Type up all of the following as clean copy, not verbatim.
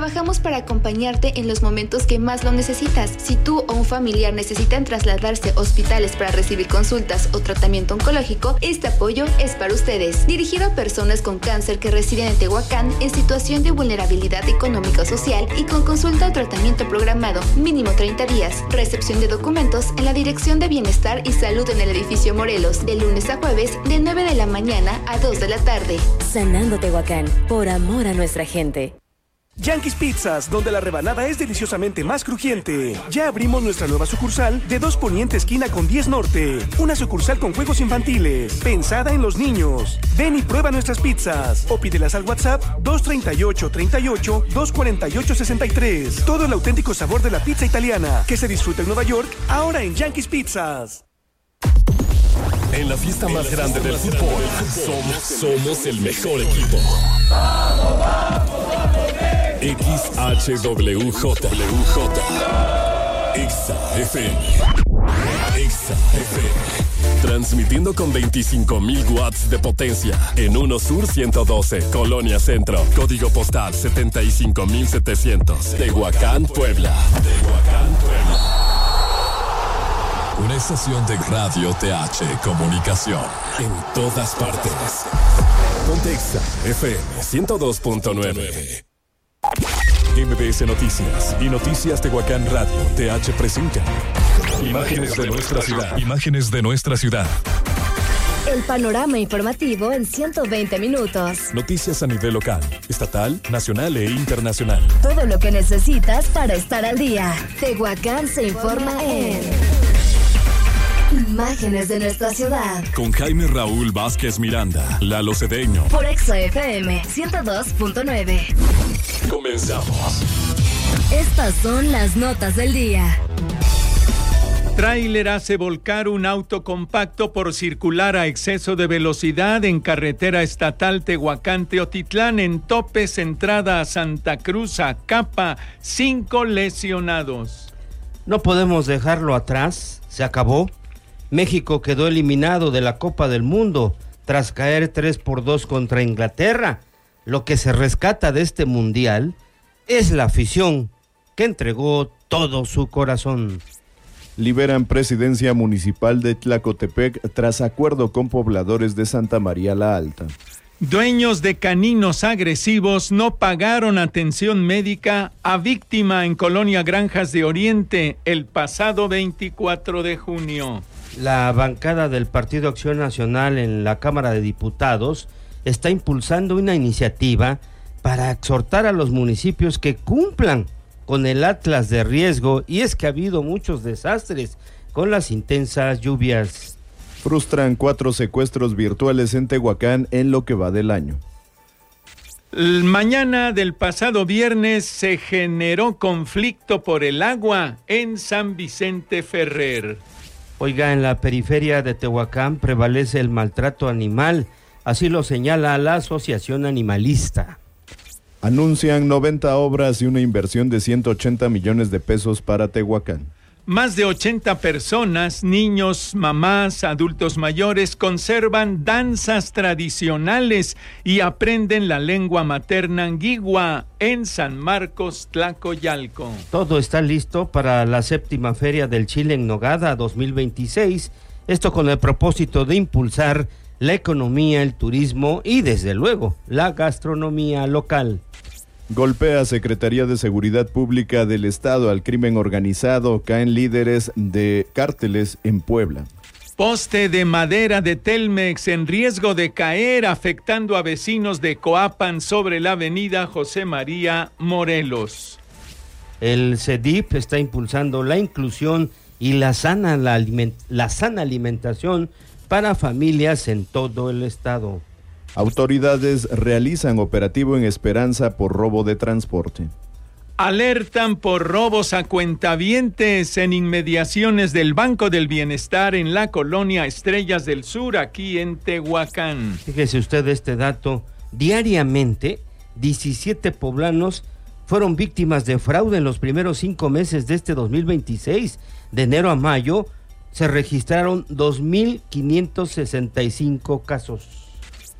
Trabajamos para acompañarte en los momentos que más lo necesitas. Si tú o un familiar necesitan trasladarse a hospitales para recibir consultas o tratamiento oncológico, este apoyo es para ustedes. Dirigido a personas con cáncer que residen en Tehuacán en situación de vulnerabilidad económica o social y con consulta o tratamiento programado, mínimo 30 días. Recepción de documentos en la Dirección de Bienestar y Salud en el edificio Morelos, de lunes a jueves, de 9 de la mañana a 2 de la tarde. Sanando Tehuacán, por amor a nuestra gente. Yankees Pizzas, donde la rebanada es deliciosamente más crujiente. Ya abrimos nuestra nueva sucursal de 2 Poniente esquina con 10 Norte. Una sucursal con juegos infantiles, pensada en los niños. Ven y prueba nuestras pizzas o pídelas al WhatsApp 238-38-248-63. Todo el auténtico sabor de la pizza italiana que se disfruta en Nueva York, ahora en Yankees Pizzas. En la fiesta más grande del fútbol, somos el mejor equipo. XHWJ XFM transmitiendo con 25,000 watts de potencia en 1 Sur 112, Colonia Centro, código postal 75,700, Tehuacán, Puebla. Una estación de Radio TH Comunicación en todas partes. Ponte FM 102.9. MBS Noticias y Noticias Tehuacán Radio TH presenta imágenes de nuestra ciudad. El panorama informativo en 120 minutos. Noticias a nivel local, estatal, nacional e internacional. Todo lo que necesitas para estar al día. Tehuacán se informa en imágenes de nuestra ciudad. Con Jaime Raúl Vázquez Miranda, Lalo Cedeño. Por XFM 102.9. Comenzamos. Estas son las notas del día. Tráiler hace volcar un auto compacto por circular a exceso de velocidad en carretera estatal Tehuacán-Teotitlán en Topes, entrada a Santa Cruz, Acapa, 5 lesionados. No podemos dejarlo atrás, se acabó. México quedó eliminado de la Copa del Mundo tras caer 3-2 contra Inglaterra. Lo que se rescata de este mundial es la afición que entregó todo su corazón. Liberan presidencia municipal de Tlacotepec tras acuerdo con pobladores de Santa María la Alta. Dueños de caninos agresivos no pagaron atención médica a víctima en Colonia Granjas de Oriente el pasado 24 de junio. La bancada del Partido Acción Nacional en la Cámara de Diputados está impulsando una iniciativa para exhortar a los municipios que cumplan con el Atlas de riesgo, y es que ha habido muchos desastres con las intensas lluvias. Frustran 4 secuestros virtuales en Tehuacán en lo que va del año. Mañana del pasado viernes se generó conflicto por el agua en San Vicente Ferrer. Oiga, en la periferia de Tehuacán prevalece el maltrato animal, así lo señala la Asociación Animalista. Anuncian 90 obras y una inversión de 180 millones de pesos para Tehuacán. Más de 80 personas, niños, mamás, adultos mayores, conservan danzas tradicionales y aprenden la lengua materna anguigua en San Marcos, Tlacoyalco. Todo está listo para la 7ª Feria del Chile en Nogada 2026, esto con el propósito de impulsar la economía, el turismo y, desde luego, la gastronomía local. Golpea Secretaría de Seguridad Pública del Estado al crimen organizado. Caen líderes de cárteles en Puebla. Poste de madera de Telmex en riesgo de caer, afectando a vecinos de Coapan sobre la avenida José María Morelos. El CEDIP está impulsando la inclusión y la sana alimentación para familias en todo el estado. Autoridades realizan operativo en Esperanza por robo de transporte. Alertan por robos a cuentavientes en inmediaciones del Banco del Bienestar en la colonia Estrellas del Sur, aquí en Tehuacán. Fíjese usted este dato, diariamente 17 poblanos fueron víctimas de fraude en los primeros 5 meses de este 2026. De enero a mayo se registraron 2,565 casos.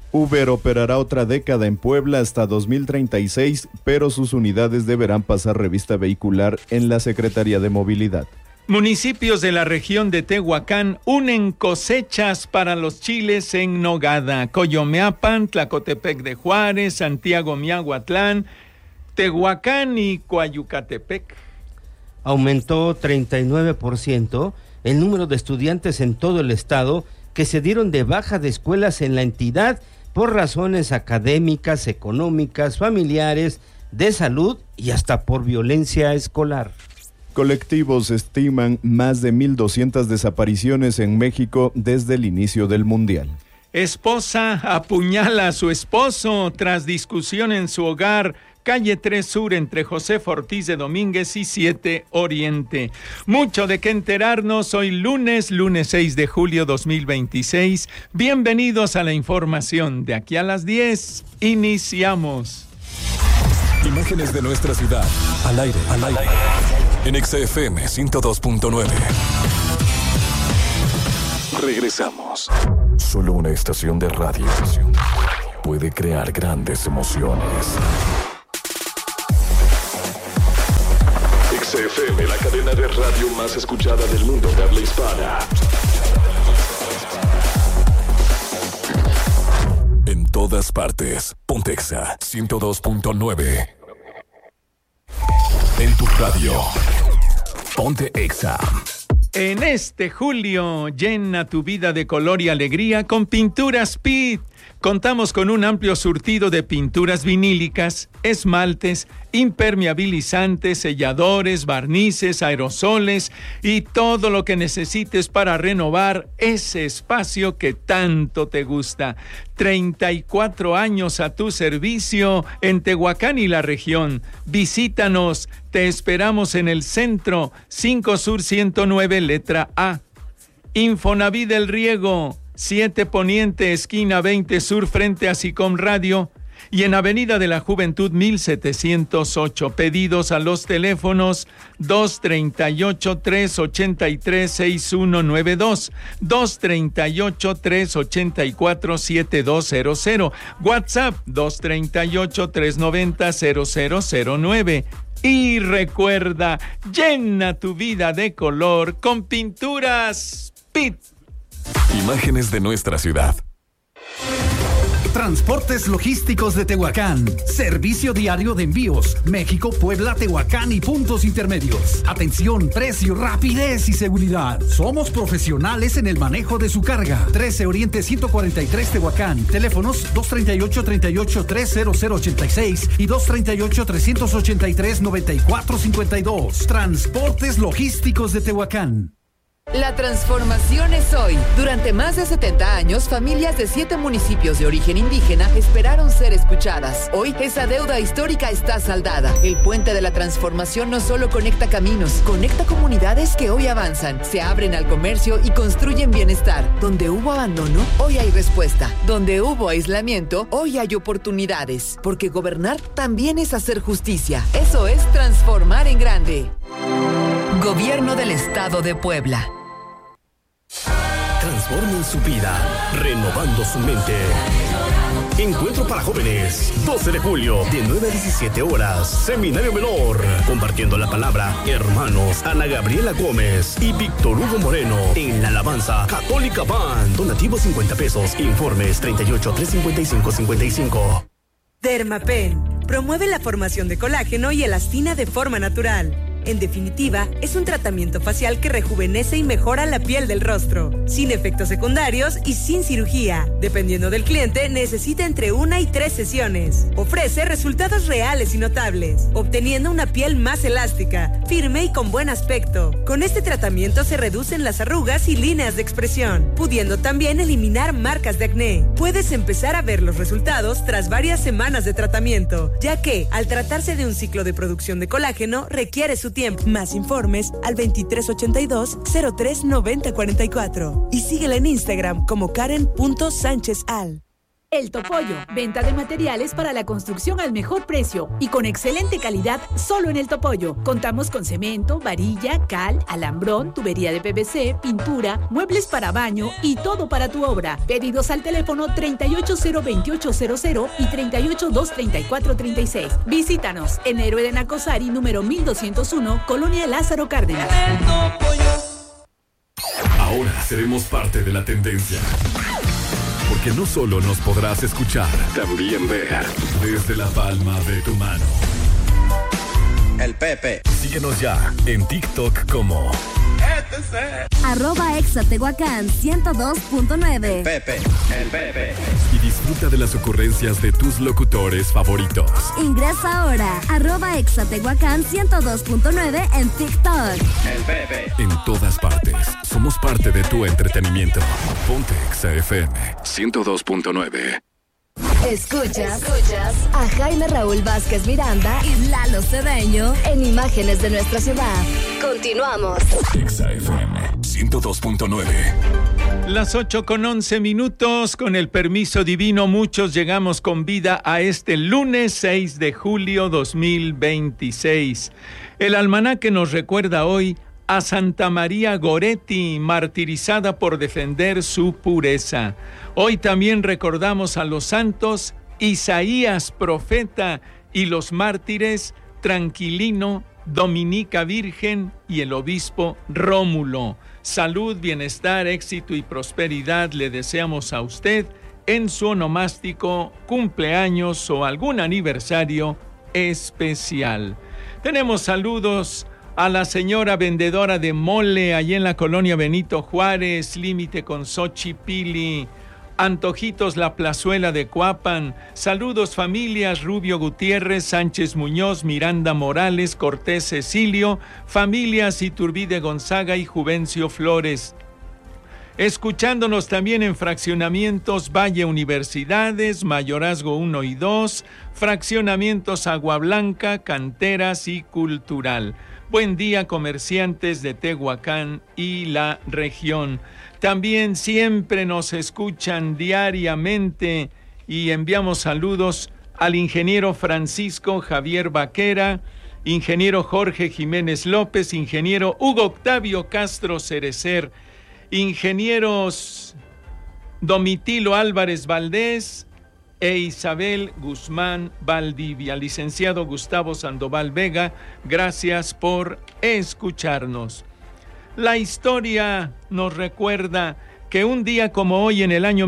Uber operará otra década en Puebla hasta 2036, pero sus unidades deberán pasar revista vehicular en la Secretaría de Movilidad. Municipios de la región de Tehuacán unen cosechas para los chiles en nogada. Coyomeapan, Tlacotepec de Juárez, Santiago Miahuatlán, Tehuacán y Coayucatepec. Aumentó 39% el número de estudiantes en todo el estado que se dieron de baja de escuelas en la entidad por razones académicas, económicas, familiares, de salud y hasta por violencia escolar. Colectivos estiman más de 1,200 desapariciones en México desde el inicio del Mundial. Esposa apuñala a su esposo tras discusión en su hogar. Calle 3 Sur entre José Ortiz de Domínguez y 7 Oriente. Mucho de qué enterarnos hoy lunes 6 de julio 2026. Bienvenidos a la información. De aquí a las 10, iniciamos. Imágenes de nuestra ciudad, al aire. En XFM 102.9. Regresamos. Solo una estación de radio puede crear grandes emociones. XFM, la cadena de radio más escuchada del mundo de habla hispana. En todas partes, Ponte Exa 102.9. En tu radio, Ponte Exa. En este julio, llena tu vida de color y alegría con Pinturas Pitt. Contamos con un amplio surtido de pinturas vinílicas, esmaltes, impermeabilizantes, selladores, barnices, aerosoles y todo lo que necesites para renovar ese espacio que tanto te gusta. 34 años a tu servicio en Tehuacán y la región. Visítanos, te esperamos en el centro, 5 Sur 109, letra A. Infonavit del Riego, 7 Poniente, esquina 20 Sur, frente a Sicom Radio, y en Avenida de la Juventud 1708. Pedidos a los teléfonos 238-383-6192, 238-384-7200, WhatsApp 238-390-0009. Y recuerda, llena tu vida de color con Pinturas Pitt. Imágenes de nuestra ciudad. Transportes Logísticos de Tehuacán. Servicio diario de envíos. México, Puebla, Tehuacán y puntos intermedios. Atención, precio, rapidez y seguridad. Somos profesionales en el manejo de su carga. 13 Oriente 143 Tehuacán. Teléfonos 238-383-0086 y 238-383-9452. Transportes Logísticos de Tehuacán. La transformación es hoy. Durante más de 70 años, familias de 7 municipios de origen indígena esperaron ser escuchadas. Hoy, esa deuda histórica está saldada. El puente de la transformación no solo conecta caminos, conecta comunidades que hoy avanzan, se abren al comercio y construyen bienestar. Donde hubo abandono, hoy hay respuesta. Donde hubo aislamiento, hoy hay oportunidades. Porque gobernar también es hacer justicia. Eso es transformar en grande. Gobierno del Estado de Puebla. Transformen su vida, renovando su mente. Encuentro para jóvenes, 12 de julio, de 9 a 17 horas, Seminario Menor. Compartiendo la palabra, hermanos Ana Gabriela Gómez y Víctor Hugo Moreno en la alabanza Católica Band. Donativo 50 pesos, informes 38-355-55. Dermapen promueve la formación de colágeno y elastina de forma natural. En definitiva, es un tratamiento facial que rejuvenece y mejora la piel del rostro, sin efectos secundarios y sin cirugía. Dependiendo del cliente, necesita entre 1 y 3 sesiones. Ofrece resultados reales y notables, obteniendo una piel más elástica, firme y con buen aspecto. Con este tratamiento se reducen las arrugas y líneas de expresión, pudiendo también eliminar marcas de acné. Puedes empezar a ver los resultados tras varias semanas de tratamiento, ya que, al tratarse de un ciclo de producción de colágeno, requiere su tiempo. Más informes al 2382-039044 y síguela en Instagram como Karen.SánchezAl. El Topollo, venta de materiales para la construcción al mejor precio y con excelente calidad solo en El Topollo. Contamos con cemento, varilla, cal, alambrón, tubería de PVC, pintura, muebles para baño y todo para tu obra. Pedidos al teléfono 3802800 y 3823436. Visítanos en Héroe de Nacosari, número 1201, Colonia Lázaro Cárdenas. Ahora seremos parte de la tendencia. Porque no solo nos podrás escuchar, también ver desde la palma de tu mano. El Pepe. Síguenos ya en TikTok como @exatehuacán 102.9. Pepe, el Pepe. Y disfruta de las ocurrencias de tus locutores favoritos. Ingresa ahora @exatehuacán 102.9 en TikTok. El Pepe. En todas partes. Somos parte de tu entretenimiento. Ponte Exa FM 102.9. Escuchas a Jaime Raúl Vázquez Miranda y Lalo Cedeño en Imágenes de nuestra ciudad. Continuamos. Exa FM 102.9. Las 8:11. Con el permiso divino, muchos llegamos con vida a este lunes 6 de julio 2026. El almanaque nos recuerda hoy a Santa María Goretti, martirizada por defender su pureza. Hoy también recordamos a los santos Isaías, profeta, y los mártires Tranquilino, Dominica Virgen y el obispo Rómulo. Salud, bienestar, éxito y prosperidad le deseamos a usted en su onomástico, cumpleaños o algún aniversario especial. Tenemos saludos a la señora vendedora de mole allá en la colonia Benito Juárez, límite con Xochipili. Antojitos La Plazuela de Coapan. Saludos familias Rubio Gutiérrez, Sánchez Muñoz, Miranda Morales, Cortés Cecilio, familias Iturbide Gonzaga y Juvencio Flores. Escuchándonos también en fraccionamientos Valle Universidades, Mayorazgo 1 y 2, fraccionamientos Agua Blanca, Canteras y Cultural. Buen día, comerciantes de Tehuacán y la región. También siempre nos escuchan diariamente y enviamos saludos al ingeniero Francisco Javier Vaquera, ingeniero Jorge Jiménez López, ingeniero Hugo Octavio Castro Cerecer, ingenieros Domitilo Álvarez Valdés e Isabel Guzmán Valdivia. Licenciado Gustavo Sandoval Vega, gracias por escucharnos. La historia nos recuerda que un día como hoy, en el año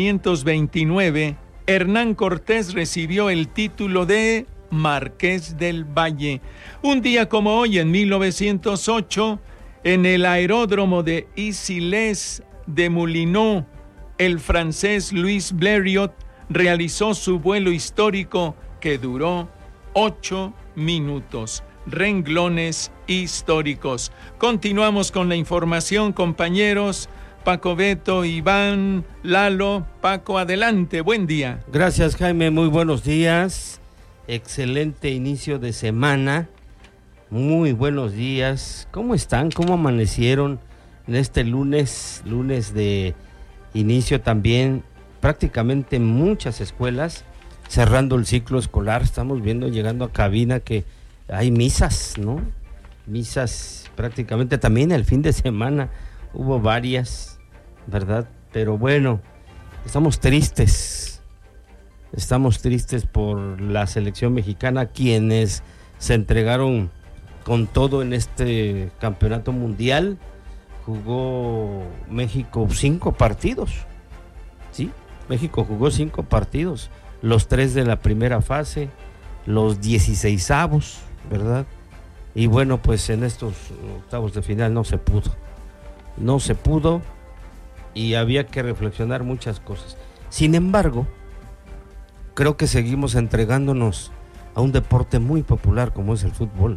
1529, Hernán Cortés recibió el título de Marqués del Valle. Un día como hoy, en 1908, en el aeródromo de Issy-les de Moulineaux, el francés Louis Blériot realizó su vuelo histórico que duró 8 minutos. Renglones históricos. Continuamos con la información, compañeros. Paco, Beto, Iván, Lalo. Paco, adelante, buen día. Gracias, Jaime, muy buenos días. Excelente inicio de semana. Muy buenos días. ¿Cómo están? ¿Cómo amanecieron en este lunes? Lunes de inicio también, prácticamente muchas escuelas cerrando el ciclo escolar. Estamos viendo, llegando a cabina, que hay misas, ¿no? Misas prácticamente también el fin de semana. Hubo varias, ¿verdad? Pero bueno, estamos tristes. Estamos tristes por la selección mexicana, quienes se entregaron con todo en este campeonato mundial. Jugó México 5 partidos. Sí, México jugó 5 partidos. Los 3 de la primera fase, los 16avos, ¿verdad? Y bueno, pues en estos octavos de final no se pudo. No se pudo y había que reflexionar muchas cosas. Sin embargo, creo que seguimos entregándonos a un deporte muy popular como es el fútbol.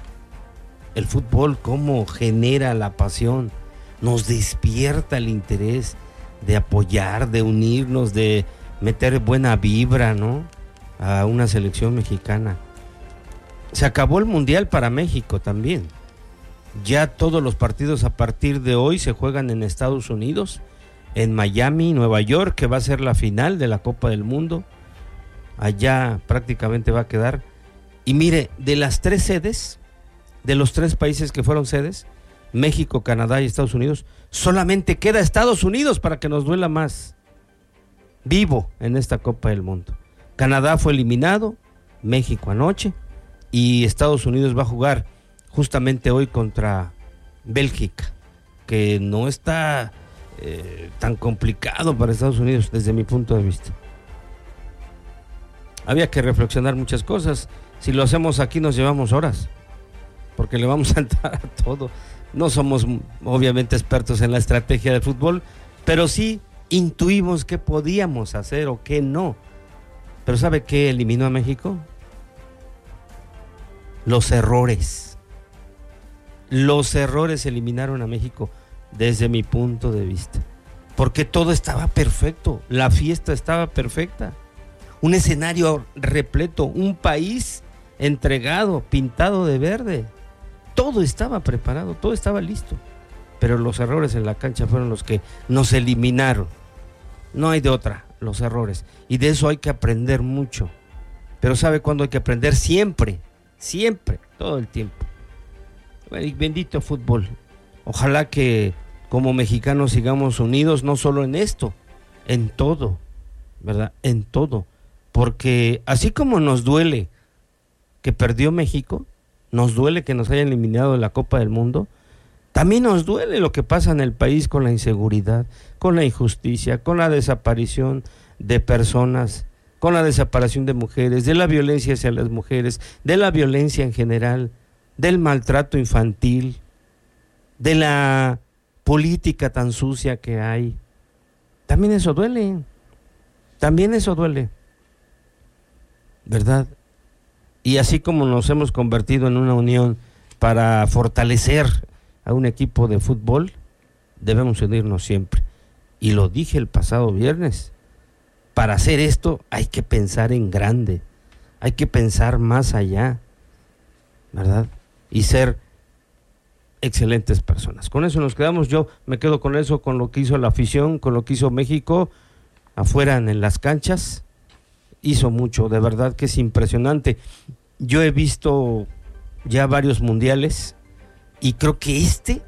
El fútbol, cómo genera la pasión, nos despierta el interés de apoyar, de unirnos, de meter buena vibra, ¿no?, a una selección mexicana. Se acabó el Mundial para México también. Ya todos los partidos a partir de hoy se juegan en Estados Unidos, en Miami, Nueva York, que va a ser la final de la Copa del Mundo. Allá prácticamente va a quedar. Y mire, de las 3 sedes, de los 3 países que fueron sedes, México, Canadá y Estados Unidos, solamente queda Estados Unidos para que nos duela más, vivo en esta Copa del Mundo. Canadá fue eliminado, México anoche, y Estados Unidos va a jugar justamente hoy contra Bélgica, que no está tan complicado para Estados Unidos desde mi punto de vista. Había que reflexionar muchas cosas. Si lo hacemos aquí nos llevamos horas, porque le vamos a entrar a todo. No somos obviamente expertos en la estrategia del fútbol, pero sí intuimos qué podíamos hacer o qué no. Pero ¿sabe qué eliminó a México? Los errores. Los errores eliminaron a México desde mi punto de vista. Porque todo estaba perfecto, la fiesta estaba perfecta. Un escenario repleto, un país entregado, pintado de verde. Todo estaba preparado, todo estaba listo. Pero los errores en la cancha fueron los que nos eliminaron. No hay de otra, los errores. Y de eso hay que aprender mucho. Pero ¿sabe cuándo hay que aprender? Siempre, siempre, todo el tiempo. Y bendito fútbol. Ojalá que como mexicanos sigamos unidos, no solo en esto, en todo, ¿verdad? En todo. Porque así como nos duele que perdió México, nos duele que nos hayan eliminado de la Copa del Mundo, también nos duele lo que pasa en el país con la inseguridad, con la injusticia, con la desaparición de personas, con la desaparición de mujeres, de la violencia hacia las mujeres, de la violencia en general, del maltrato infantil, de la política tan sucia que hay. También eso duele, ¿verdad? Y así como nos hemos convertido en una unión para fortalecer a un equipo de fútbol, debemos unirnos siempre. Y lo dije el pasado viernes, para hacer esto hay que pensar en grande, hay que pensar más allá, ¿verdad? Y ser excelentes personas. Con eso nos quedamos, yo me quedo con eso, con lo que hizo la afición, con lo que hizo México afuera en las canchas. Hizo mucho, de verdad que es impresionante. Yo he visto ya varios mundiales y creo que este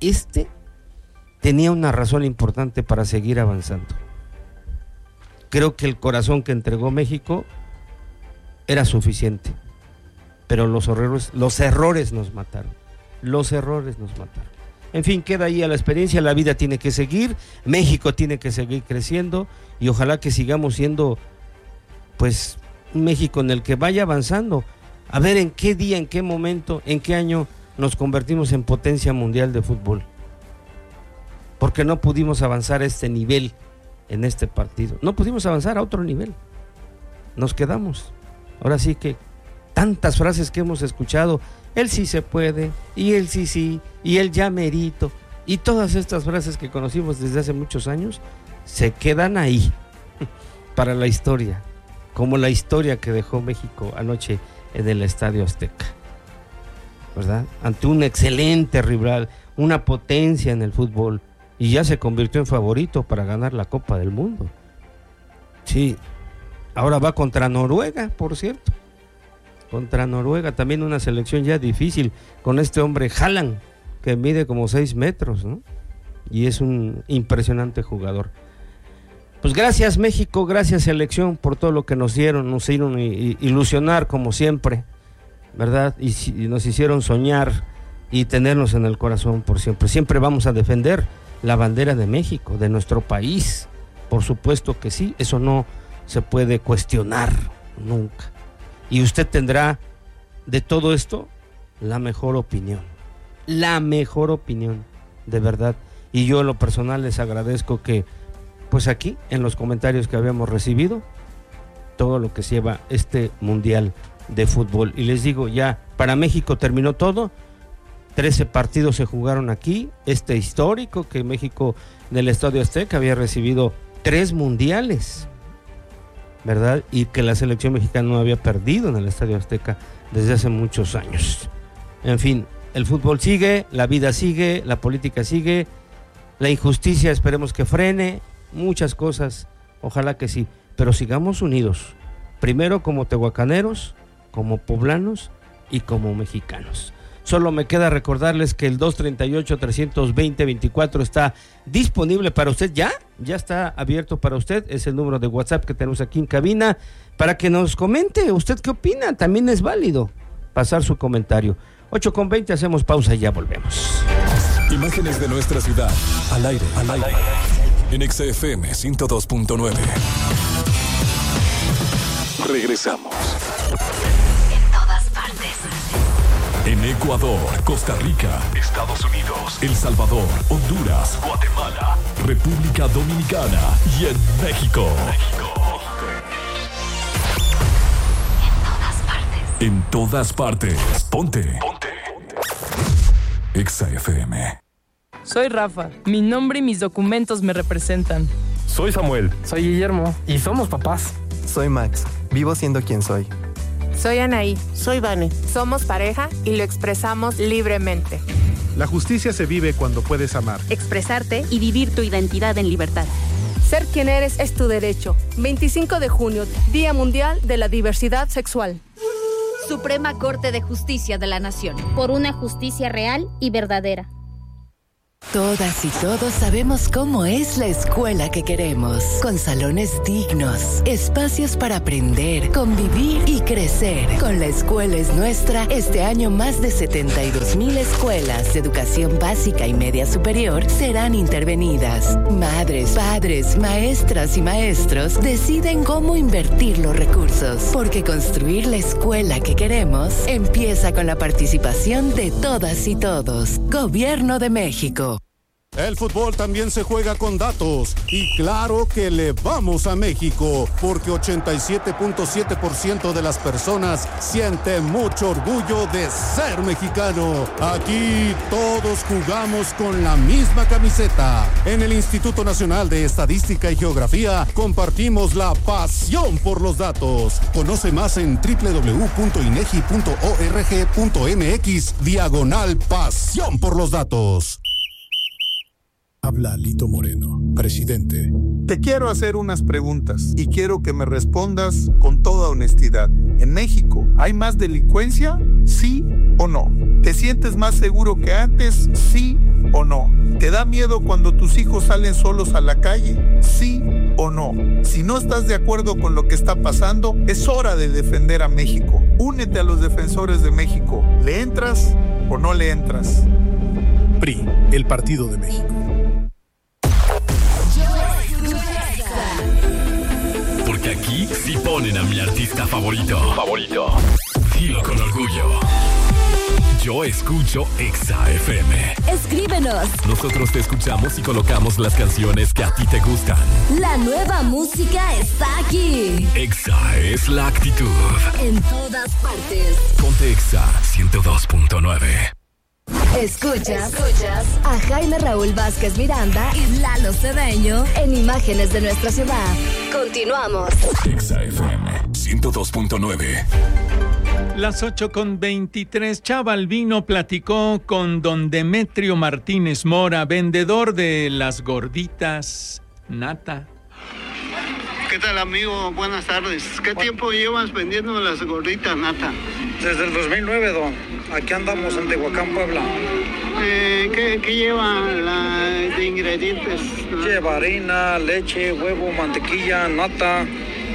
tenía una razón importante para seguir avanzando. Creo que el corazón que entregó México era suficiente, pero los errores nos mataron. En fin, queda ahí a la experiencia, la vida tiene que seguir, México tiene que seguir creciendo y ojalá que sigamos siendo pues un México en el que vaya avanzando. A ver en qué día, en qué momento, en qué año nos convertimos en potencia mundial de fútbol. Porque no pudimos avanzar a este nivel en este partido. No pudimos avanzar a otro nivel. Nos quedamos. Ahora sí que tantas frases que hemos escuchado, él sí se puede, y él sí, y él ya merito, y todas estas frases que conocimos desde hace muchos años, se quedan ahí, para la historia, como la historia que dejó México anoche en el Estadio Azteca, ¿verdad? Ante un excelente rival, una potencia en el fútbol, y ya se convirtió en favorito para ganar la Copa del Mundo. Sí, ahora va contra Noruega, por cierto. Contra Noruega, también una selección ya difícil, con este hombre Haaland, que mide como 6 metros, ¿no? Y es un impresionante jugador. Pues gracias México, gracias selección por todo lo que nos hicieron ilusionar como siempre, ¿verdad? Y nos hicieron soñar y tenernos en el corazón por siempre. Siempre vamos a defender la bandera de México, de nuestro país, por supuesto que sí, eso no se puede cuestionar nunca. Y usted tendrá de todo esto la mejor opinión, de verdad. Y yo en lo personal les agradezco que, pues aquí, en los comentarios que habíamos recibido, todo lo que lleva este Mundial de Fútbol. Y les digo, ya, para México terminó todo, 13 partidos se jugaron aquí, histórico que México del Estadio Azteca había recibido 3 mundiales, ¿verdad? Y que la selección mexicana no había perdido en el Estadio Azteca desde hace muchos años. En fin, el fútbol sigue, la vida sigue, la política sigue, La injusticia esperemos que frene, muchas cosas, ojalá que sí, pero sigamos unidos, primero como tehuacaneros, como poblanos y como mexicanos. Solo me queda recordarles que el 238-320-24 está disponible para usted, ya está abierto para usted, es el número de WhatsApp que tenemos aquí en cabina, para que nos comente usted qué opina, también es válido pasar su comentario. 8:20, hacemos pausa y ya volvemos. Imágenes de nuestra ciudad, al aire, en XFM 102.9. Regresamos. En Ecuador, Costa Rica, Estados Unidos, El Salvador, Honduras, Guatemala, República Dominicana y en México. En todas partes. Ponte. Exa FM. Soy Rafa. Mi nombre y mis documentos me representan. Soy Samuel. Soy Guillermo. Y somos papás. Soy Max. Vivo siendo quien soy. Soy Anaí. Soy Vane. Somos pareja y lo expresamos libremente. La justicia se vive cuando puedes amar, expresarte y vivir tu identidad en libertad. Ser quien eres es tu derecho. 25 de junio, Día Mundial de la Diversidad Sexual. Suprema Corte de Justicia de la Nación. Por una justicia real y verdadera. Todas y todos sabemos cómo es la escuela que queremos, con salones dignos, espacios para aprender, convivir y crecer. Con La Escuela es Nuestra, este año más de 72,000 escuelas de educación básica y media superior serán intervenidas. Madres, padres, maestras y maestros deciden cómo invertir los recursos, porque construir la escuela que queremos empieza con la participación de todas y todos. Gobierno de México. El fútbol también se juega con datos y claro que le vamos a México porque 87.7% de las personas sienten mucho orgullo de ser mexicano. Aquí todos jugamos con la misma camiseta. En el Instituto Nacional de Estadística y Geografía compartimos la pasión por los datos. Conoce más en www.inegi.org.mx/pasión por los datos. Habla Lito Moreno, presidente. Te quiero hacer unas preguntas y quiero que me respondas con toda honestidad. ¿En México hay más delincuencia? ¿Sí o no? ¿Te sientes más seguro que antes? ¿Sí o no? ¿Te da miedo cuando tus hijos salen solos a la calle? ¿Sí o no? Si no estás de acuerdo con lo que está pasando, es hora de defender a México. Únete a los defensores de México. ¿Le entras o no le entras? PRI, el Partido de México. Porque aquí sí ponen a mi artista favorito. Dilo con orgullo. Yo escucho Exa FM. Escríbenos. Nosotros te escuchamos y colocamos las canciones que a ti te gustan. La nueva música está aquí. Exa es la actitud. En todas partes. Ponte Exa 102.9. Escuchas a Jaime Raúl Vázquez Miranda y Lalo Cedeño en Imágenes de nuestra ciudad. Continuamos. Exa FM 102.9. Las 8:23. Chava Albino platicó con don Demetrio Martínez Mora, vendedor de las gorditas Nata. ¿Qué tal, amigo? Buenas tardes. ¿Qué tiempo llevas vendiendo las gorditas Nata? Desde el 2009, don. Aquí andamos en Tehuacán, Puebla. ¿Qué lleva de ingredientes? Lleva harina, leche, huevo, mantequilla, nata.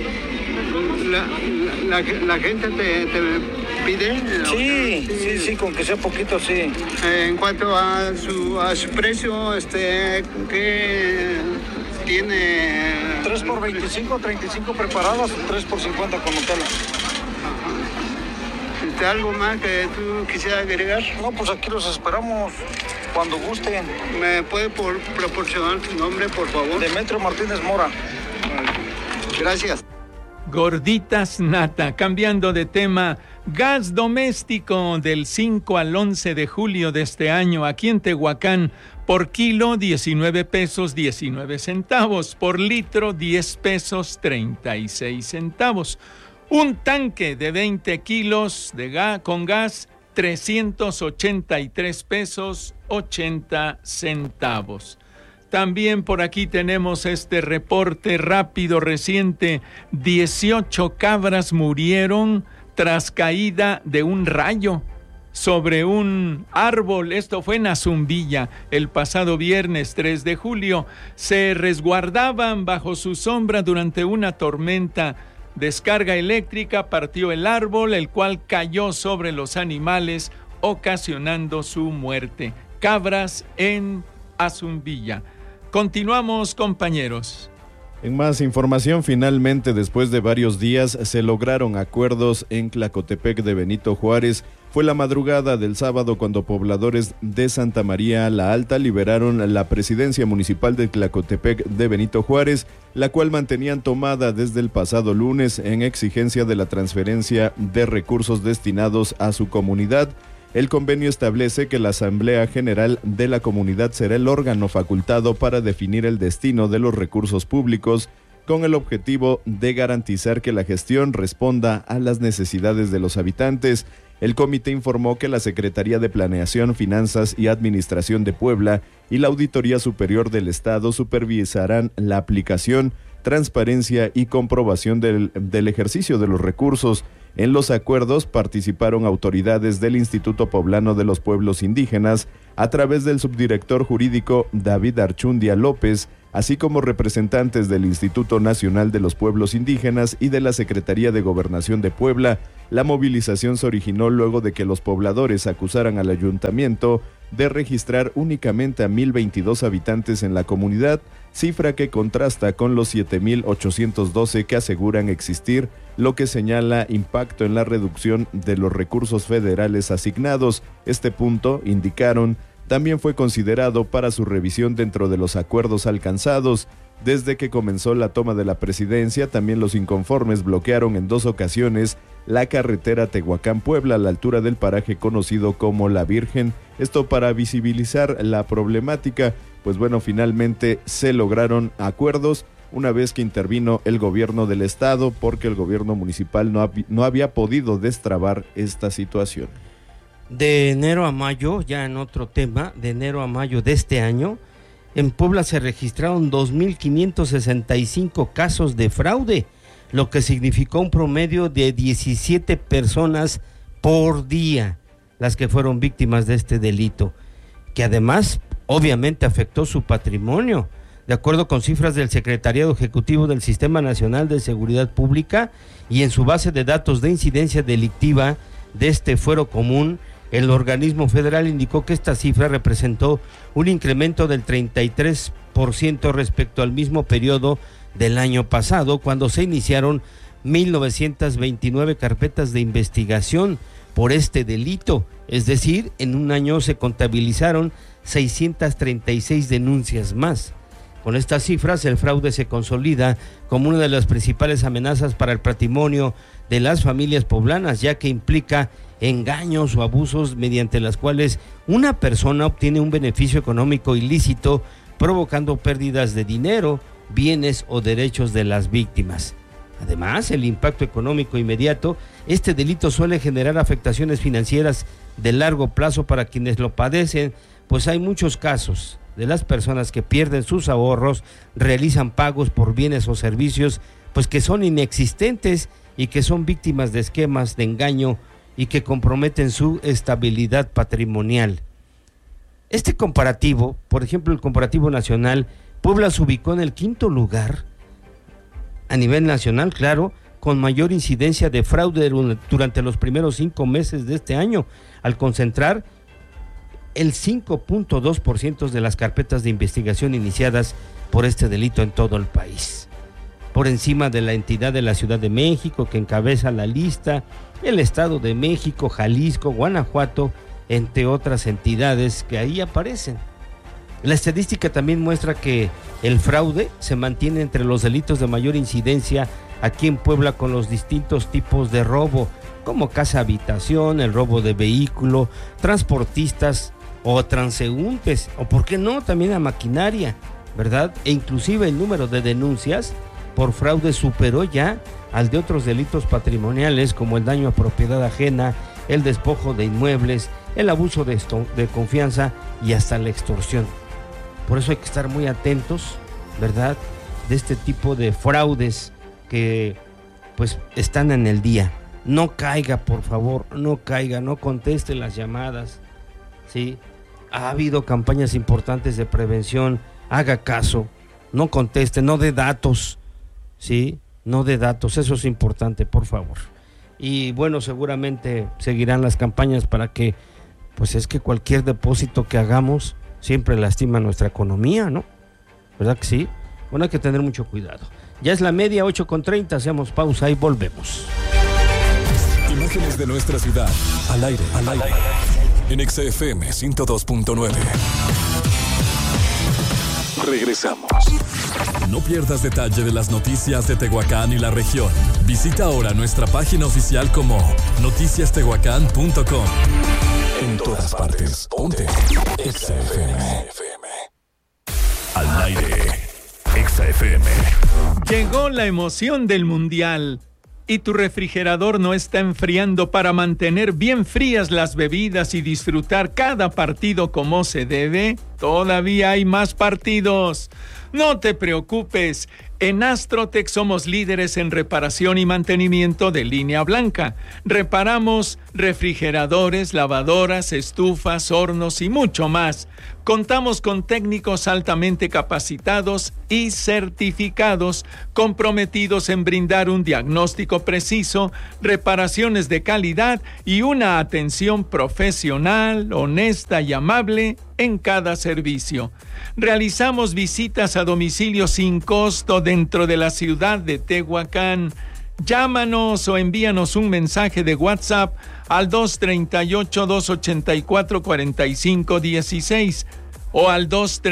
¿La gente te pide? Sí, con que sea poquito, sí. En cuanto a su precio, ¿qué tiene? 3 por 25, 35 preparadas, 3 por 50 con Nutella. ¿Algo más que tú quisieras agregar? No, pues aquí los esperamos cuando gusten. ¿Me puede proporcionar tu nombre, por favor? Demetrio Martínez Mora. Gracias. Gorditas Nata. Cambiando de tema, gas doméstico del 5 al 11 de julio de este año aquí en Tehuacán. Por kilo, 19 pesos 19 centavos. Por litro, 10 pesos 36 centavos. Un tanque de 20 kilos con gas, 383 pesos 80 centavos. También por aquí tenemos este reporte rápido reciente. 18 cabras murieron tras caída de un rayo sobre un árbol. Esto fue en Azumbilla el pasado viernes 3 de julio. Se resguardaban bajo su sombra durante una tormenta. Descarga eléctrica partió el árbol, el cual cayó sobre los animales, ocasionando su muerte. Cabras en Azumbilla. Continuamos, compañeros. En más información, finalmente, después de varios días, se lograron acuerdos en Tlacotepec de Benito Juárez. Fue la madrugada del sábado cuando pobladores de Santa María la Alta liberaron la presidencia municipal de Tlacotepec de Benito Juárez, la cual mantenían tomada desde el pasado lunes en exigencia de la transferencia de recursos destinados a su comunidad. El convenio establece que la Asamblea General de la comunidad será el órgano facultado para definir el destino de los recursos públicos, con el objetivo de garantizar que la gestión responda a las necesidades de los habitantes. El comité informó que la Secretaría de Planeación, Finanzas y Administración de Puebla y la Auditoría Superior del Estado supervisarán la aplicación, transparencia y comprobación del ejercicio de los recursos. En los acuerdos participaron autoridades del Instituto Poblano de los Pueblos Indígenas a través del subdirector jurídico David Archundia López, así como representantes del Instituto Nacional de los Pueblos Indígenas y de la Secretaría de Gobernación de Puebla. La movilización se originó luego de que los pobladores acusaran al ayuntamiento de registrar únicamente a 1,022 habitantes en la comunidad, cifra que contrasta con los 7,812 que aseguran existir, lo que señala impacto en la reducción de los recursos federales asignados. Este punto, indicaron, también fue considerado para su revisión dentro de los acuerdos alcanzados. Desde que comenzó la toma de la presidencia, también los inconformes bloquearon en 2 ocasiones la carretera Tehuacán-Puebla a la altura del paraje conocido como La Virgen, esto para visibilizar la problemática. Pues bueno, finalmente se lograron acuerdos una vez que intervino el gobierno del estado, porque el gobierno municipal no había podido destrabar esta situación. De enero a mayo, ya en otro tema, de enero a mayo de este año, en Puebla se registraron 2,565 casos de fraude, lo que significó un promedio de 17 personas por día, las que fueron víctimas de este delito, que además obviamente afectó su patrimonio. De acuerdo con cifras del Secretariado Ejecutivo del Sistema Nacional de Seguridad Pública y en su base de datos de incidencia delictiva de este fuero común, el organismo federal indicó que esta cifra representó un incremento del 33% respecto al mismo periodo del año pasado, cuando se iniciaron 1,929 carpetas de investigación por este delito. Es decir, en un año se contabilizaron 636 denuncias más. Con estas cifras, el fraude se consolida como una de las principales amenazas para el patrimonio de las familias poblanas, ya que implica engaños o abusos mediante las cuales una persona obtiene un beneficio económico ilícito, provocando pérdidas de dinero, bienes o derechos de las víctimas. Además, el impacto económico inmediato, este delito suele generar afectaciones financieras de largo plazo para quienes lo padecen, pues hay muchos casos de las personas que pierden sus ahorros, realizan pagos por bienes o servicios, pues que son inexistentes y que son víctimas de esquemas de engaño y que comprometen su estabilidad patrimonial. Este comparativo, por ejemplo, el comparativo nacional, Puebla se ubicó en el 5º lugar a nivel nacional, claro, con mayor incidencia de fraude durante los primeros 5 meses de este año, al concentrar el 5.2% de las carpetas de investigación iniciadas por este delito en todo el país. Por encima de la entidad de la Ciudad de México, que encabeza la lista, el Estado de México, Jalisco, Guanajuato, entre otras entidades que ahí aparecen. La estadística también muestra que el fraude se mantiene entre los delitos de mayor incidencia aquí en Puebla, con los distintos tipos de robo, como casa-habitación, el robo de vehículo, transportistas o transeúntes, o por qué no, también a maquinaria, ¿verdad? E inclusive el número de denuncias por fraude superó ya al de otros delitos patrimoniales, como el daño a propiedad ajena, el despojo de inmuebles, el abuso de confianza y hasta la extorsión. Por eso hay que estar muy atentos, ¿verdad?, de este tipo de fraudes que pues están en el día. No caiga, por favor, no caiga, no conteste las llamadas, ¿sí? Ha habido campañas importantes de prevención, haga caso, no conteste, no dé datos, ¿sí? No dé datos, eso es importante, por favor. Y bueno, seguramente seguirán las campañas para que, pues es que cualquier depósito que hagamos siempre lastima nuestra economía, ¿no? ¿Verdad que sí? Bueno, hay que tener mucho cuidado. Ya es la media, 8:30, hacemos pausa y volvemos. Imágenes de nuestra ciudad, al aire, en XFM 102.9. Regresamos. No pierdas detalle de las noticias de Tehuacán y la región. Visita ahora nuestra página oficial como noticiastehuacán.com. En todas partes, ponte XFM. Al aire, XFM. Llegó la emoción del Mundial y tu refrigerador no está enfriando para mantener bien frías las bebidas y disfrutar cada partido como se debe. Todavía hay más partidos. No te preocupes, en Astrotech somos líderes en reparación y mantenimiento de línea blanca. Reparamos refrigeradores, lavadoras, estufas, hornos y mucho más. Contamos con técnicos altamente capacitados y certificados, comprometidos en brindar un diagnóstico preciso, reparaciones de calidad y una atención profesional, honesta y amable en cada servicio. Realizamos visitas a domicilio sin costo dentro de la ciudad de Tehuacán. Llámanos o envíanos un mensaje de WhatsApp al 238-284-4516 o al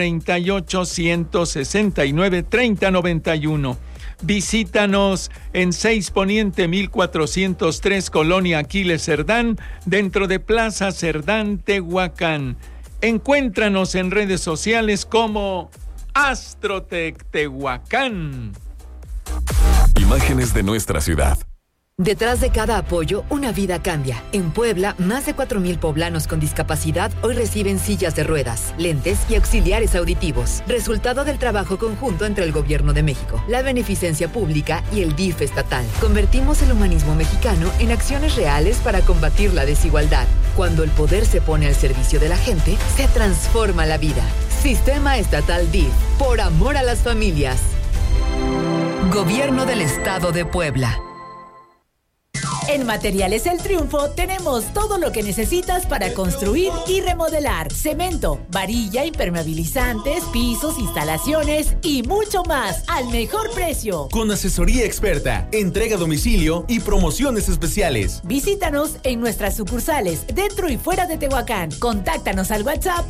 238-169-3091. Visítanos en 6 Poniente 1403, Colonia Aquiles Cerdán, dentro de Plaza Cerdán, Tehuacán. Encuéntranos en redes sociales como Astrotech Tehuacán. Imágenes de nuestra ciudad. Detrás de cada apoyo, una vida cambia. En Puebla, más de 4,000 poblanos con discapacidad hoy reciben sillas de ruedas, lentes y auxiliares auditivos. Resultado del trabajo conjunto entre el Gobierno de México, la Beneficencia Pública y el DIF estatal. Convertimos el humanismo mexicano en acciones reales para combatir la desigualdad. Cuando el poder se pone al servicio de la gente, se transforma la vida. Sistema Estatal DIF. Por amor a las familias. Gobierno del Estado de Puebla. En Materiales El Triunfo tenemos todo lo que necesitas para construir y remodelar. Cemento, varilla, impermeabilizantes, pisos, instalaciones y mucho más al mejor precio. Con asesoría experta, entrega a domicilio y promociones especiales. Visítanos en nuestras sucursales dentro y fuera de Tehuacán. Contáctanos al WhatsApp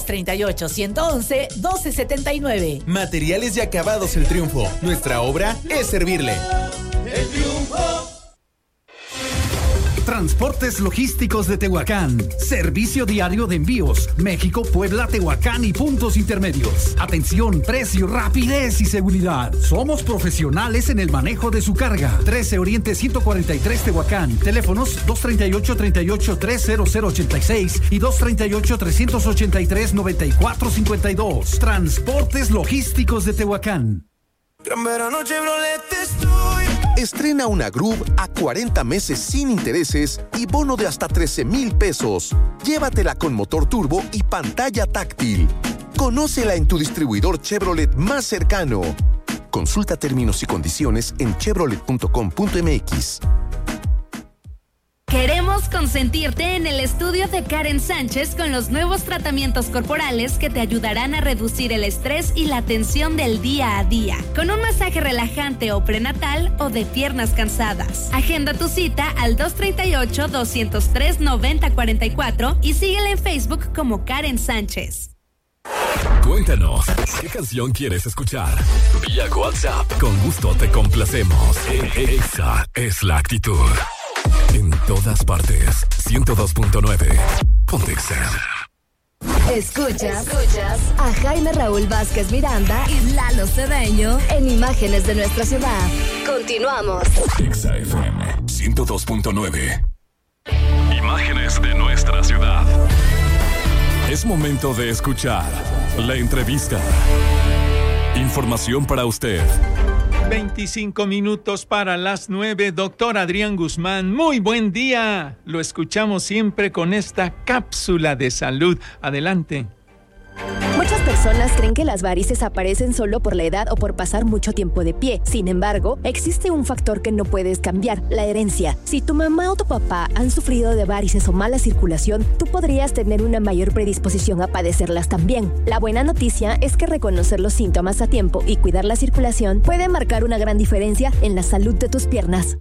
238-111-1279. Materiales y acabados El Triunfo. Nuestra obra es servirle. El Triunfo. Transportes Logísticos de Tehuacán. Servicio diario de envíos. México, Puebla, Tehuacán y puntos intermedios. Atención, precio, rapidez y seguridad. Somos profesionales en el manejo de su carga. 13 Oriente 143 Tehuacán. Teléfonos 238-300-3086 y 238-383-9452. Transportes Logísticos de Tehuacán. Gran verano Chevrolet estoy. Estrena una Groove a 40 meses sin intereses y bono de hasta 13,000 pesos. Llévatela con motor turbo y pantalla táctil. Conócela en tu distribuidor Chevrolet más cercano. Consulta términos y condiciones en chevrolet.com.mx. Queremos consentirte en el estudio de Karen Sánchez con los nuevos tratamientos corporales que te ayudarán a reducir el estrés y la tensión del día a día, con un masaje relajante o prenatal o de piernas cansadas. Agenda tu cita al 238-203-9044 y síguela en Facebook como Karen Sánchez. Cuéntanos, ¿qué canción quieres escuchar? Vía WhatsApp. Con gusto te complacemos. Exa es la actitud. En todas partes, 102.9. Ponte Exa. Escuchas a Jaime Raúl Vázquez Miranda y Lalo Cedeño en Imágenes de nuestra ciudad. Continuamos. Exa FM 102.9. Imágenes de nuestra ciudad. Es momento de escuchar La entrevista. Información para usted. 25 minutos para las 9. Doctor Adrián Guzmán, muy buen día. Lo escuchamos siempre con esta cápsula de salud. Adelante. Muchas personas creen que las varices aparecen solo por la edad o por pasar mucho tiempo de pie. Sin embargo, existe un factor que no puedes cambiar, la herencia. Si tu mamá o tu papá han sufrido de varices o mala circulación, tú podrías tener una mayor predisposición a padecerlas también. La buena noticia es que reconocer los síntomas a tiempo y cuidar la circulación puede marcar una gran diferencia en la salud de tus piernas.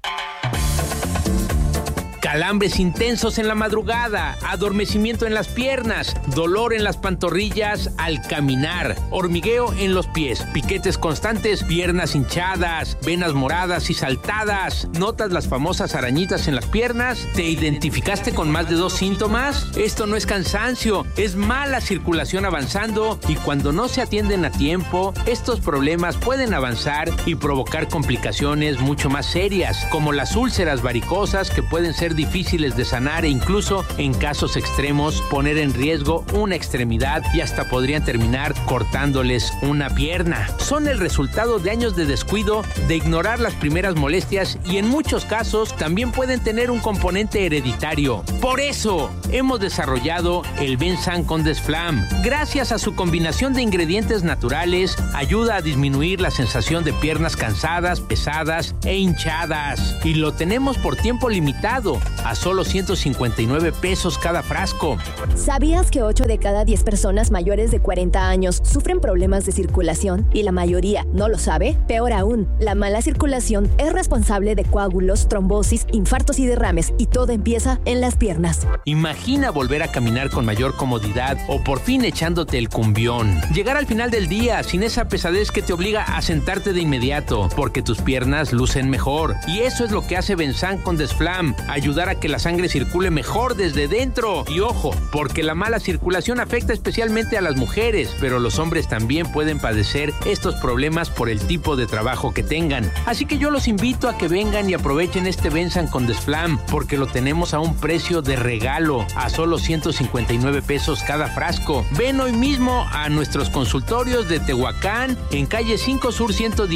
Calambres intensos en la madrugada, adormecimiento en las piernas, dolor en las pantorrillas al caminar, hormigueo en los pies, piquetes constantes, piernas hinchadas, venas moradas y saltadas. ¿Notas las famosas arañitas en las piernas? ¿Te identificaste con más de 2 síntomas? Esto no es cansancio, es mala circulación avanzando, y cuando no se atienden a tiempo, estos problemas pueden avanzar y provocar complicaciones mucho más serias, como las úlceras varicosas, que pueden ser difíciles de sanar e incluso, en casos extremos, poner en riesgo una extremidad y hasta podrían terminar cortándoles una pierna. Son el resultado de años de descuido, de ignorar las primeras molestias, y en muchos casos también pueden tener un componente hereditario. Por eso hemos desarrollado el Bensan con Desflam. Gracias a su combinación de ingredientes naturales, ayuda a disminuir la sensación de piernas cansadas, pesadas e hinchadas. Y lo tenemos por tiempo limitado, a solo 159 pesos cada frasco. ¿Sabías que 8 de cada 10 personas mayores de 40 años sufren problemas de circulación y la mayoría no lo sabe? Peor aún, la mala circulación es responsable de coágulos, trombosis, infartos y derrames, y todo empieza en las piernas. Imagina volver a caminar con mayor comodidad o por fin echándote el cumbión. Llegar al final del día sin esa pesadez que te obliga a sentarte de inmediato, porque tus piernas lucen mejor. Y eso es lo que hace Bensan con Desflam, ayudar a que la sangre circule mejor desde dentro. Y ojo, porque la mala circulación afecta especialmente a las mujeres, pero los hombres también pueden padecer estos problemas por el tipo de trabajo que tengan. Así que yo los invito a que vengan y aprovechen este Bensan con Desflam, porque lo tenemos a un precio de regalo, a solo 159 pesos cada frasco. Ven hoy mismo a nuestros consultorios de Tehuacán, en calle 5 Sur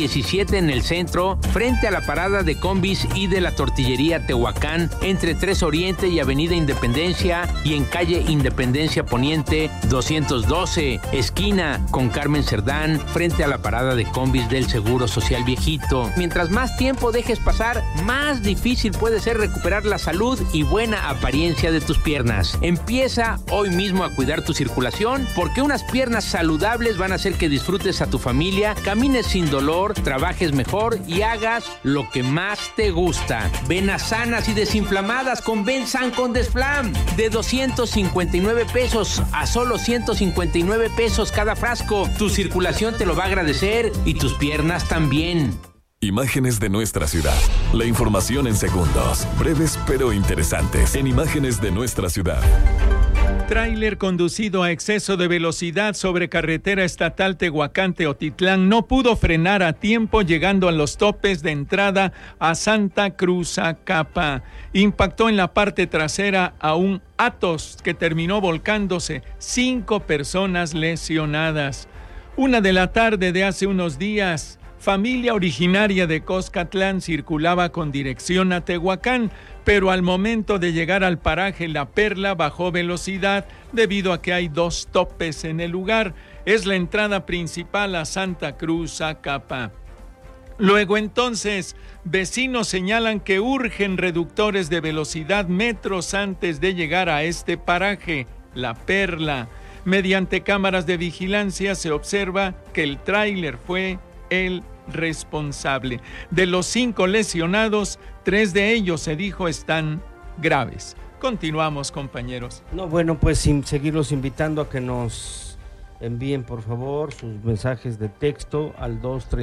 117 en el centro, frente a la parada de combis y de la tortillería Tehuacán, entre 3 Oriente y Avenida Independencia, y en calle Independencia Poniente 212, esquina con Carmen Cerdán, frente a la parada de combis del Seguro Social Viejito. Mientras más tiempo dejes pasar, más difícil puede ser recuperar la salud y buena apariencia de tus piernas. Empieza hoy mismo a cuidar tu circulación, porque unas piernas saludables van a hacer que disfrutes a tu familia, camines sin dolor, trabajes mejor y hagas lo que más te gusta. Venas sanas y desinflamadas con Bensan con Desflam, de 259 pesos a solo 159 pesos cada frasco. Tu circulación te lo va a agradecer y tus piernas también. Imágenes de nuestra ciudad. La información en segundos, breves pero interesantes, en Imágenes de nuestra ciudad. Tráiler conducido a exceso de velocidad sobre carretera estatal Tehuacán-Teotitlán no pudo frenar a tiempo, llegando a los topes de entrada a Santa Cruz Acapa. Impactó en la parte trasera a un Atos que terminó volcándose. 5 personas lesionadas. 1:00 p.m. de hace unos días. Familia originaria de Coscatlán circulaba con dirección a Tehuacán, pero al momento de llegar al paraje La Perla bajó velocidad debido a que hay 2 topes en el lugar. Es la entrada principal a Santa Cruz Acapa. Luego entonces, vecinos señalan que urgen reductores de velocidad metros antes de llegar a este paraje, La Perla. Mediante cámaras de vigilancia se observa que el tráiler fue el responsable. De los 5 lesionados, 3 de ellos, se dijo, están graves. Continuamos, compañeros. Bueno, pues sin seguirlos invitando a que nos envíen, por favor, sus mensajes de texto al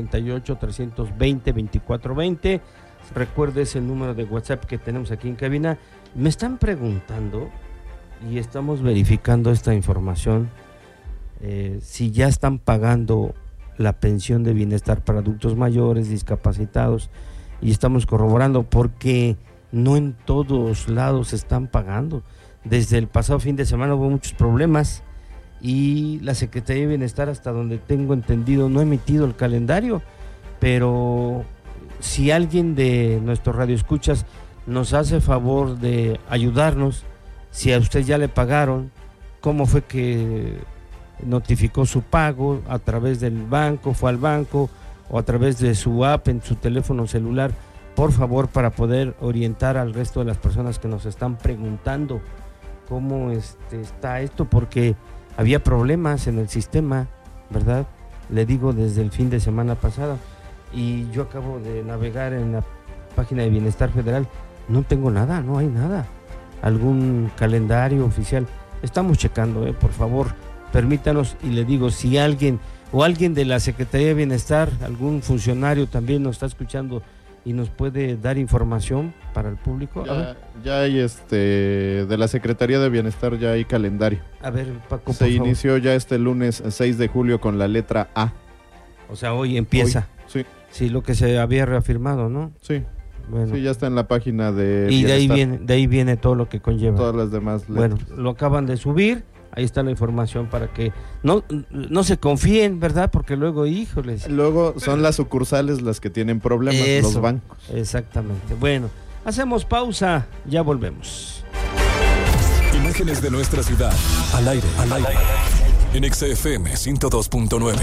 238-320-2420. Recuerde ese número de WhatsApp que tenemos aquí en cabina. Me están preguntando, y estamos verificando esta información, si ya están pagando la pensión de bienestar para adultos mayores, discapacitados, y estamos corroborando porque no en todos lados están pagando. Desde el pasado fin de semana hubo muchos problemas y la Secretaría de Bienestar, hasta donde tengo entendido, no ha emitido el calendario, pero si alguien de nuestros radioescuchas nos hace favor de ayudarnos, si a usted ya le pagaron, cómo fue que notificó su pago, a través del banco, fue al banco o a través de su app en su teléfono celular, por favor, para poder orientar al resto de las personas que nos están preguntando cómo está esto, porque había problemas en el sistema, ¿verdad? Le digo, desde el fin de semana pasada, y yo acabo de navegar en la página de Bienestar Federal, no tengo nada, no hay nada, algún calendario oficial. Estamos checando, por favor, permítanos, y le digo, si alguien o alguien de la Secretaría de Bienestar, algún funcionario también nos está escuchando y nos puede dar información para el público. Ya hay de la Secretaría de Bienestar ya hay calendario. A ver, Paco, se inició ya este lunes 6 de julio con la letra A. O sea, hoy empieza. Hoy, sí. Sí, lo que se había reafirmado, ¿no? Sí. Bueno. Sí, ya está en la página de y Bienestar. de ahí viene todo lo que conlleva. Todas las demás letras. Bueno, lo acaban de subir. Ahí está la información para que no se confíen, ¿verdad? Porque luego, híjoles. Luego son las sucursales las que tienen problemas, eso, los bancos. Exactamente. Bueno, hacemos pausa, ya volvemos. Imágenes de nuestra ciudad, al aire. En XFM 102.9.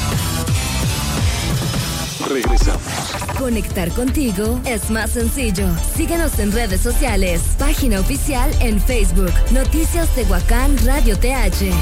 Regresamos. Conectar contigo es más sencillo. Síguenos en redes sociales. Página oficial en Facebook. Noticias Tehuacán Radio TH.